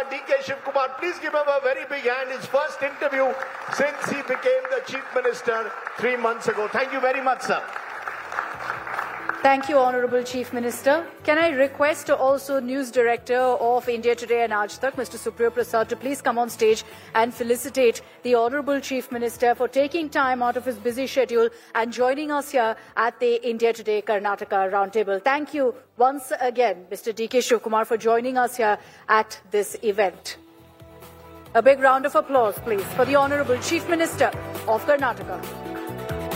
Kumar, DK Shiv Kumar. Please give him a very big hand. His first interview since he became the Chief Minister 3 months ago. Thank you very much, sir. Thank you, Honourable Chief Minister. Can I request also News Director of India Today and Aaj Tak, Mr. Supriyo Prasad, to please come on stage and felicitate the Honourable Chief Minister for taking time out of his busy schedule and joining us here at the India Today Karnataka Roundtable. Thank you once again, Mr. DK Shiv Kumar, for joining us here at this event. A big round of applause, please, for the Honourable Chief Minister of Karnataka.